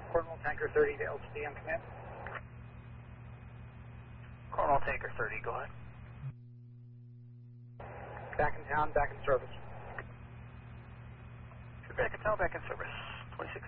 Cornwall Tanker 30 to LTD on command. Cornwall Tanker 30, go ahead. Back in town, back in service. Back in town, back in service. 26.